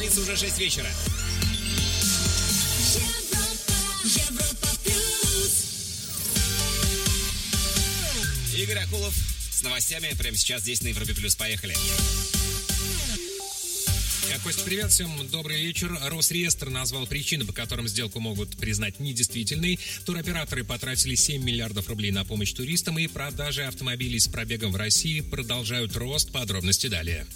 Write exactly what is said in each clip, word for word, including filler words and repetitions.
столице уже шесть вечера. Европа плюс. Игорь Акулов с новостями прямо сейчас здесь на Европе плюс. Поехали. Костя, привет всем, добрый вечер. Росреестр назвал причины, по которым сделку могут признать недействительной. Туроператоры потратили семь миллиардов рублей на помощь туристам, и продажи автомобилей с пробегом в России продолжают рост. Подробности далее.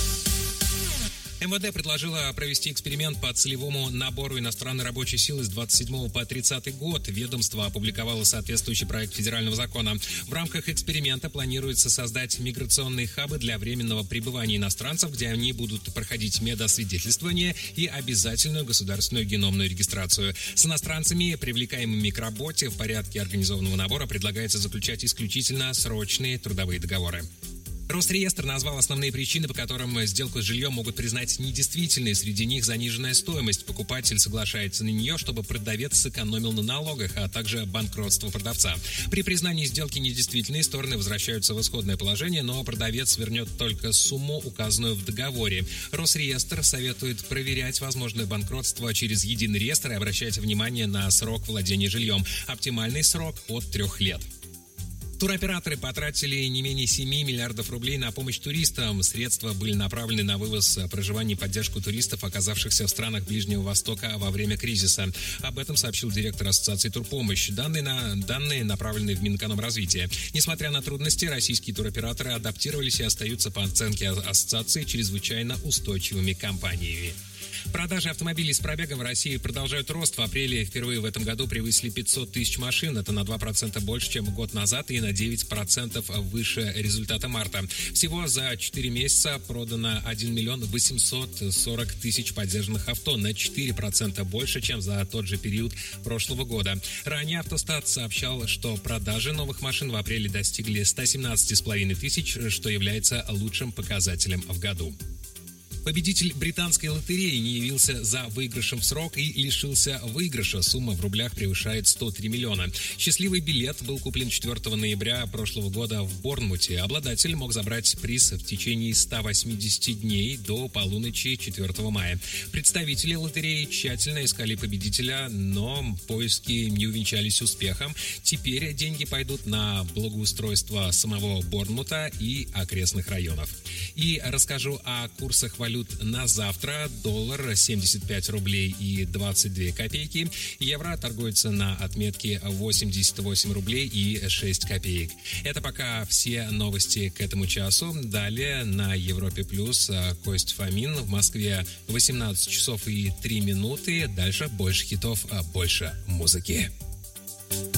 эм вэ дэ предложила провести эксперимент по целевому набору иностранной рабочей силы с двадцать седьмого по тридцатый год. Ведомство опубликовало соответствующий проект федерального закона. В рамках эксперимента планируется создать миграционные хабы для временного пребывания иностранцев, где они будут проходить медосвидетельствование и обязательную государственную геномную регистрацию. С иностранцами, привлекаемыми к работе в порядке организованного набора, предлагается заключать исключительно срочные трудовые договоры. Росреестр назвал основные причины, по которым сделку с жильем могут признать недействительной. Среди них заниженная стоимость. Покупатель соглашается на нее, чтобы продавец сэкономил на налогах, а также банкротство продавца. При признании сделки недействительной стороны возвращаются в исходное положение, но продавец вернет только сумму, указанную в договоре. Росреестр советует проверять возможное банкротство через единый реестр и обращать внимание на срок владения жильем. Оптимальный срок от трех лет. Туроператоры потратили не менее семи миллиардов рублей на помощь туристам. Средства были направлены на вывоз проживания и поддержку туристов, оказавшихся в странах Ближнего Востока во время кризиса. Об этом сообщил директор Ассоциации «Турпомощь». Данные, на, данные направлены в Минэкономразвитие. Несмотря на трудности, российские туроператоры адаптировались и остаются, по оценке ассоциации, чрезвычайно устойчивыми компаниями. Продажи автомобилей с пробегом в России продолжают рост. В апреле впервые в этом году превысили пятьсот тысяч машин. Это на два процента больше, чем год назад, и на девять процентов выше результата марта. Всего за четыре месяца продано один миллион восемьсот сорок тысяч подержанных авто, на четыре процента больше, чем за тот же период прошлого года. Ранее Автостат сообщал, что продажи новых машин в апреле достигли сто семнадцать с половиной тысяч, что является лучшим показателем в году. Победитель британской лотереи не явился за выигрышем в срок и лишился выигрыша. Сумма в рублях превышает сто три миллиона. Счастливый билет был куплен четвёртого ноября прошлого года в Борнмуте. Обладатель мог забрать приз в течение ста восьмидесяти дней до полуночи четвёртого мая. Представители лотереи тщательно искали победителя, но поиски не увенчались успехом. Теперь деньги пойдут на благоустройство самого Борнмута и окрестных районов. И расскажу о курсах валют на завтра. Доллар семьдесят пять рублей и двадцать две копейки. Евро торгуется на отметке восемьдесят восемь рублей и шесть копеек. Это пока все новости к этому часу. Далее на Европе Плюс Кость Фомин. В Москве восемнадцать часов и три минуты. Дальше больше хитов, больше музыки.